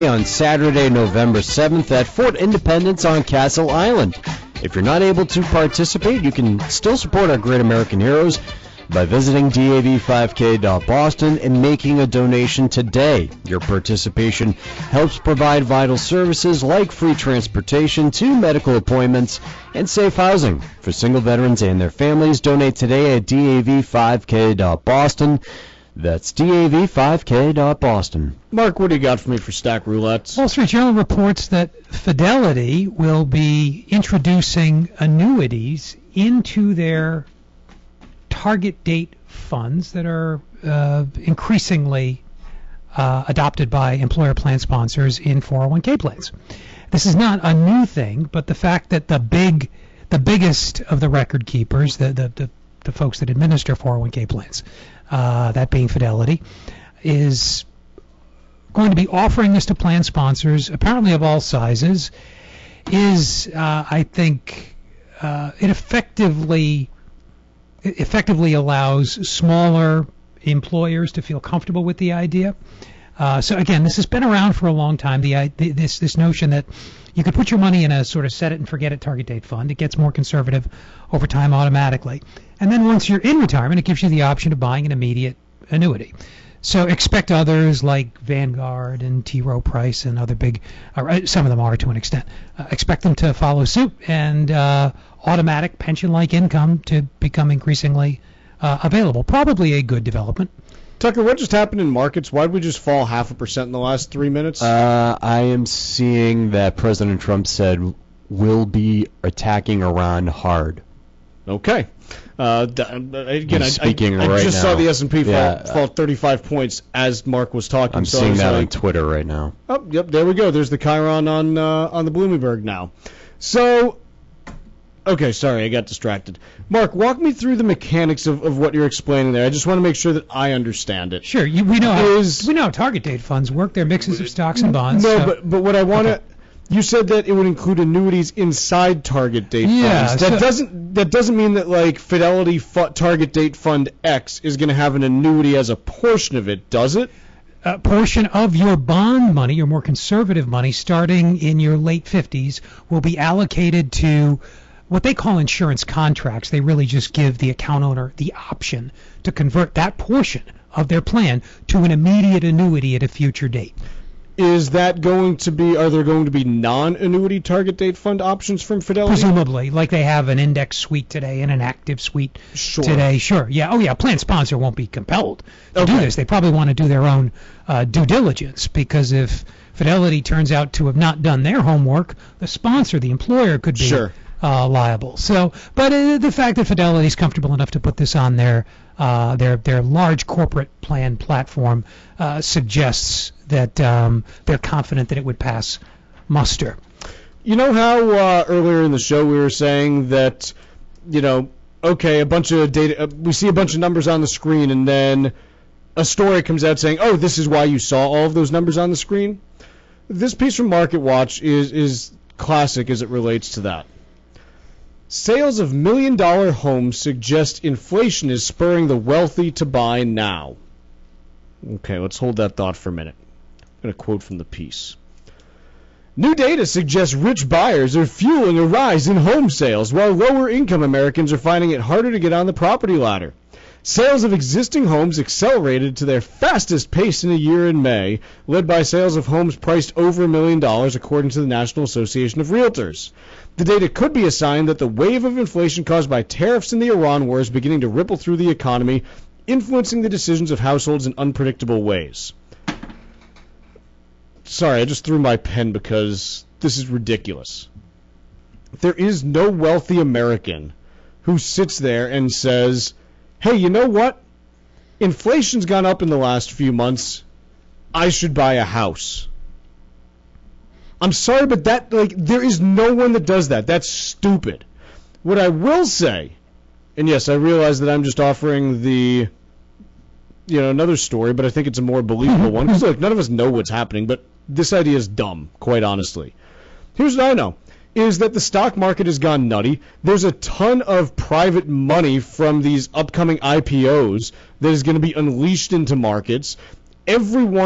on Saturday, November 7th at Fort Independence on Castle Island. If you're not able to participate, you can still support our great American heroes by visiting DAV5K.Boston and making a donation today. Your participation helps provide vital services like free transportation to medical appointments and safe housing for single veterans and their families. Donate today at DAV5K.Boston. That's DAV5K.Boston. Mark, what do you got for me for Stack Roulettes? Wall Street Journal reports that Fidelity will be introducing annuities into their target date funds that are increasingly adopted by employer plan sponsors in 401k plans. This is not a new thing, but the fact that the biggest of the record keepers, the folks that administer 401k plans, that being Fidelity, is going to be offering this to plan sponsors, apparently of all sizes, I think, it effectively allows smaller employers to feel comfortable with the idea. So again, this has been around for a long time. This notion that you could put your money in a sort of set it and forget it target date fund. It gets more conservative over time automatically. And then once you're in retirement, it gives you the option of buying an immediate annuity. So expect others like Vanguard and T. Rowe Price and other big, some of them are to an extent, expect them to follow suit and automatic pension-like income to become increasingly available. Probably a good development. Tucker, what just happened in markets? Why did we just fall 0.5% in the last 3 minutes? I am seeing that President Trump said we'll be attacking Iran hard. Okay. Again, I just saw the S&P fall 35 points as Mark was talking. I'm seeing that on Twitter right now. Oh, yep, there we go. There's the Chiron on the Bloomberg now. So, okay, sorry, I got distracted. Mark, walk me through the mechanics of what you're explaining there. I just want to make sure that I understand it. Sure, we know how target date funds work. They're mixes of stocks and bonds. No, but what I want to... Okay. You said that it would include annuities inside target date funds. That doesn't mean that like Fidelity target date fund X is going to have an annuity as a portion of it, does it? A portion of your bond money, your more conservative money, starting in your late 50s, will be allocated to what they call insurance contracts. They really just give the account owner the option to convert that portion of their plan to an immediate annuity at a future date. Are there going to be non-annuity target date fund options from Fidelity? Presumably, like they have an index suite today and an active suite today. Sure. Yeah. Oh, yeah. Plan sponsor won't be compelled to do this. They probably want to do their own due diligence, because if Fidelity turns out to have not done their homework, the sponsor, the employer, could be liable. So, but the fact that Fidelity is comfortable enough to put this on their large corporate plan platform suggests that they're confident that it would pass muster. You know how earlier in the show we were saying that, a bunch of data, we see a bunch of numbers on the screen, and then a story comes out saying, oh, this is why you saw all of those numbers on the screen? This piece from MarketWatch is classic as it relates to that. Sales of million-dollar homes suggest inflation is spurring the wealthy to buy now. Okay, let's hold that thought for a minute. I'm going to quote from the piece. New data suggests rich buyers are fueling a rise in home sales, while lower-income Americans are finding it harder to get on the property ladder. Sales of existing homes accelerated to their fastest pace in a year in May, led by sales of homes priced over $1 million, according to the National Association of Realtors. The data could be a sign that the wave of inflation caused by tariffs and the Iran war is beginning to ripple through the economy, influencing the decisions of households in unpredictable ways. Sorry, I just threw my pen because this is ridiculous. There is no wealthy American who sits there and says, hey, you know what? Inflation's gone up in the last few months. I should buy a house. I'm sorry, but there is no one that does that. That's stupid. What I will say, and yes, I realize that I'm just offering another story, but I think it's a more believable one. Because none of us know what's happening, but this idea is dumb, quite honestly. Here's what I know, is that the stock market has gone nutty. There's a ton of private money from these upcoming IPOs that is going to be unleashed into markets. Everyone